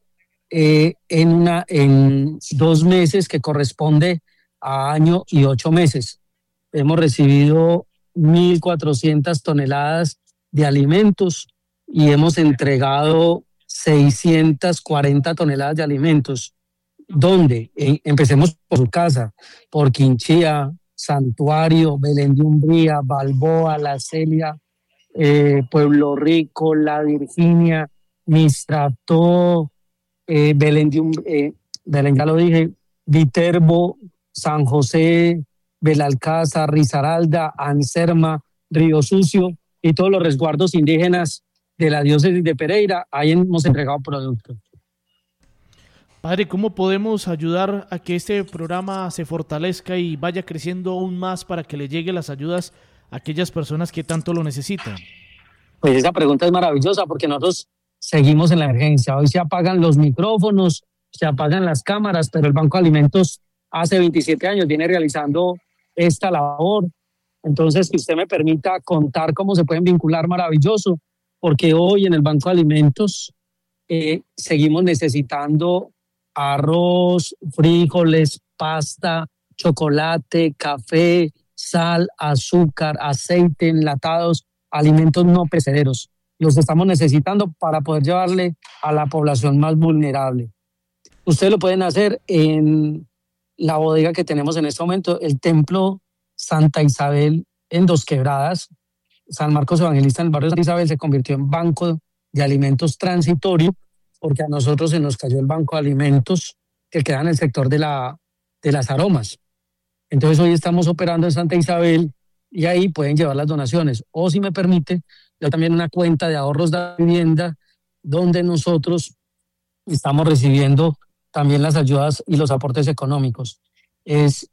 en 2 meses que corresponde a año y 8 meses. Hemos recibido 1.400 toneladas de alimentos y hemos entregado 640 toneladas de alimentos. ¿Dónde? Empecemos por su casa, por Quinchía, Santuario, Belén de Umbría, Balboa, La Celia, Pueblo Rico, La Virginia, Mistrató, Belén ya lo dije, Viterbo, San José, Belalcázar, Risaralda, Anserma, Río Sucio y todos los resguardos indígenas de la diócesis de Pereira. Ahí hemos entregado productos. Padre, ¿cómo podemos ayudar a que este programa se fortalezca y vaya creciendo aún más para que le lleguen las ayudas a aquellas personas que tanto lo necesitan? Pues esa pregunta es maravillosa porque nosotros seguimos en la emergencia. Hoy se apagan los micrófonos, se apagan las cámaras, pero el Banco de Alimentos hace 27 años viene realizando esta labor. Entonces, que usted me permita contar cómo se pueden vincular, maravilloso, porque hoy en el Banco de Alimentos seguimos necesitando arroz, frijoles, pasta, chocolate, café, sal, azúcar, aceite, enlatados, alimentos no perecederos. Los estamos necesitando para poder llevarle a la población más vulnerable. Ustedes lo pueden hacer en la bodega que tenemos en este momento, el Templo Santa Isabel en Dos Quebradas. San Marcos Evangelista en el barrio Santa Isabel se convirtió en banco de alimentos transitorio porque a nosotros se nos cayó el banco de alimentos que queda en el sector de las aromas. Entonces hoy estamos operando en Santa Isabel y ahí pueden llevar las donaciones. O si me permite, yo también una cuenta de ahorros de vivienda donde nosotros estamos recibiendo también las ayudas y los aportes económicos. Es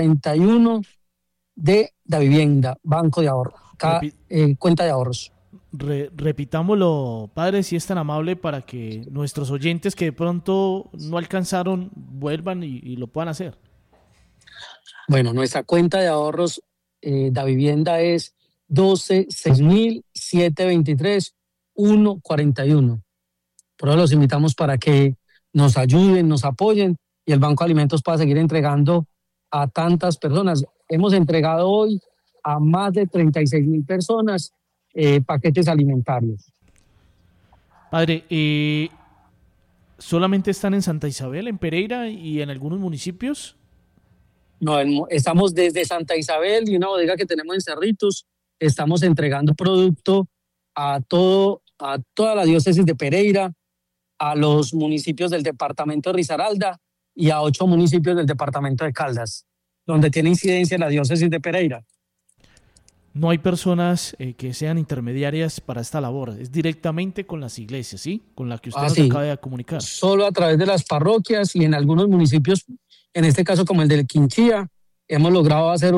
12.6.723.141 de la vivienda, banco de ahorro, cuenta de ahorros. Repitámoslo, padre, si es tan amable, para que nuestros oyentes que de pronto no alcanzaron vuelvan y lo puedan hacer. Bueno, nuestra cuenta de ahorros de vivienda es 12.60723.141. Por eso los invitamos para que nos ayuden, nos apoyen y el Banco de Alimentos pueda seguir entregando a tantas personas. Hemos entregado hoy a más de 36.000 personas paquetes alimentarios. Padre, ¿solamente están en Santa Isabel, en Pereira y en algunos municipios? No, estamos desde Santa Isabel y una bodega que tenemos en Cerritos. Estamos entregando producto a toda la diócesis de Pereira, a los municipios del departamento de Risaralda y a 8 municipios del departamento de Caldas, donde tiene incidencia la diócesis de Pereira. No hay personas que sean intermediarias para esta labor, es directamente con las iglesias, ¿sí? Con la que usted nos acaba de comunicar. Solo a través de las parroquias y en algunos municipios, en este caso como el del Quinchía, hemos logrado hacer